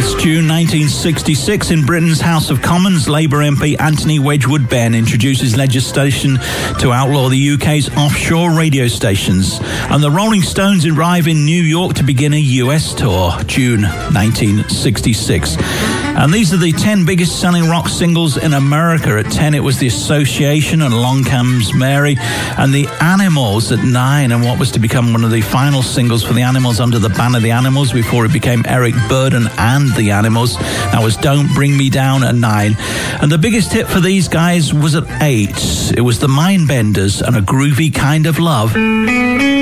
It's June 1966. In Britain's House of Commons, Labour MP Anthony Wedgwood Benn introduces legislation to outlaw the UK's offshore radio stations. And the Rolling Stones arrive in New York to begin a US tour, June 1966. And these are the 10 biggest selling rock singles in America. At 10, it was The Association and Along Comes Mary, and The Animals at 9, and what was to become one of the final singles for The Animals under the ban of The Animals before it became Eric Burdon and The Animals. That was Don't Bring Me Down at 9. And the biggest hit for these guys was at 8. It was The Mindbenders and A Groovy Kind of Love.